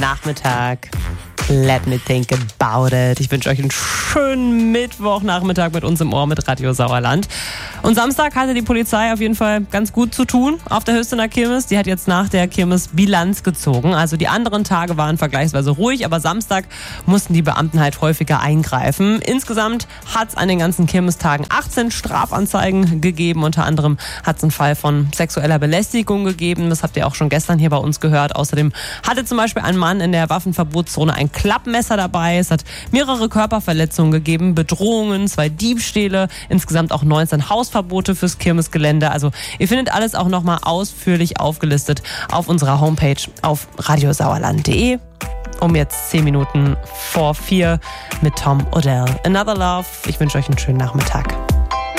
Nachmittag. Let me think about it. Ich wünsche euch einen schönen Mittwochnachmittag mit uns im Ohr mit Radio Sauerland. Und Samstag hatte die Polizei auf jeden Fall ganz gut zu tun auf der Hüstener Kirmes. Die hat jetzt nach der Kirmes Bilanz gezogen. Also die anderen Tage waren vergleichsweise ruhig, aber Samstag mussten die Beamten halt häufiger eingreifen. Insgesamt hat es an den ganzen Kirmestagen 18 Strafanzeigen gegeben. Unter anderem hat es einen Fall von sexueller Belästigung gegeben. Das habt ihr auch schon gestern hier bei uns gehört. Außerdem hatte zum Beispiel ein Mann in der Waffenverbotszone ein Klappmesser dabei. Es hat mehrere Körperverletzungen gegeben, Bedrohungen, 2 Diebstähle, insgesamt auch 19 Hausverbote fürs Kirmesgelände. Also ihr findet alles auch nochmal ausführlich aufgelistet auf unserer Homepage auf radiosauerland.de. Um jetzt 10 Minuten vor 4 mit Tom Odell. Another Love. Ich wünsche euch einen schönen Nachmittag.